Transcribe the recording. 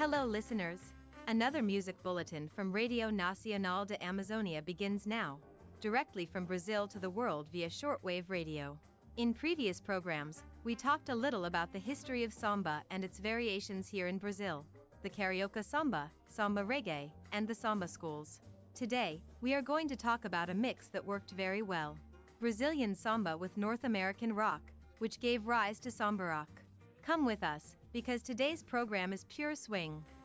Hello listeners! Another music bulletin from Radio Nacional de Amazonia begins now, directly from Brazil to the world via shortwave radio. In previous programs, we talked a little about the history of samba and its variations here in Brazil, the carioca samba, samba reggae, and the samba schools. Today, we are going to talk about a mix that worked very well. Brazilian samba with North American rock, which gave rise to samba rock. Come with us, because today's program is pure swing.